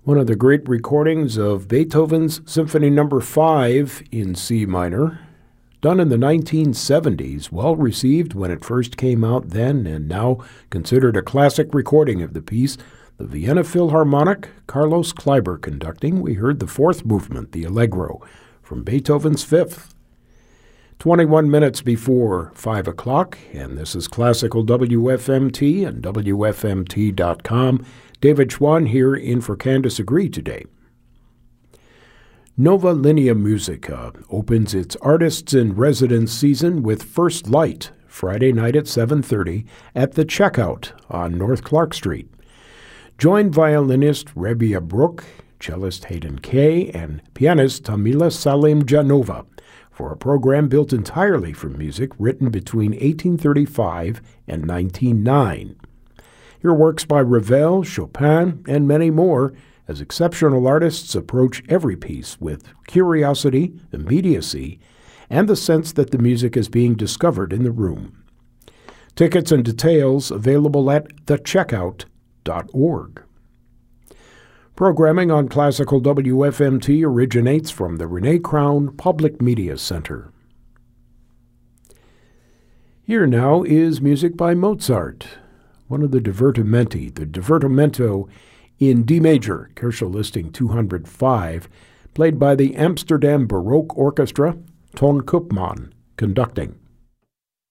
One of the great recordings of Beethoven's Symphony No. 5 in C minor, done in the 1970s, well received when it first came out then, and now considered a classic recording of the piece. The Vienna Philharmonic, Carlos Kleiber conducting. We heard the fourth movement, the Allegro, from Beethoven's Fifth. 21 minutes before 5 o'clock, and this is Classical WFMT and WFMT.com. David Schwann here in for Candace Agree today. Nova Linea Musica opens its Artists in Residence season with First Light, Friday night at 7:30 at The Checkout on North Clark Street. Join violinist Rebia Brook, cellist Hayden Kay, and pianist Tamila Salim Janova for a program built entirely from music written between 1835 and 1909. Hear works by Ravel, Chopin, and many more as exceptional artists approach every piece with curiosity, immediacy, and the sense that the music is being discovered in the room. Tickets and details available at thecheckout.org. Programming on Classical WFMT originates from the Renee Crown Public Media Center. Here now is music by Mozart, one of the Divertimenti, the Divertimento in D major, Koelschel listing 205, played by the Amsterdam Baroque Orchestra, Ton Koopman conducting.